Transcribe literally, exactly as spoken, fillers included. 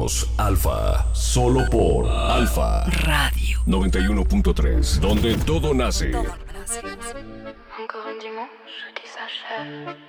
Escuchamos Alfa, solo por Alfa Radio noventa y uno punto tres, donde todo nace. Encore un dimanche qui s'achève.